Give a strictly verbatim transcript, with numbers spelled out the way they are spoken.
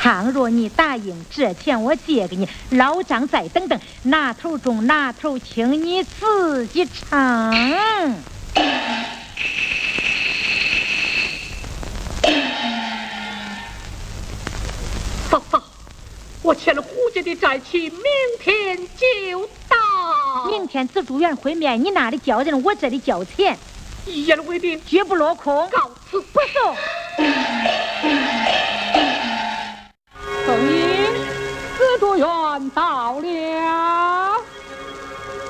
倘若你答应，这钱我借给你，老张再等等，哪头中哪头轻，你自己尝。 嫂嫂，我欠了胡家的债期，明天就到。 明天紫竹园会面，你那里交人，我这里交钱， 一言为定， 绝不落空。 告辞， 不送。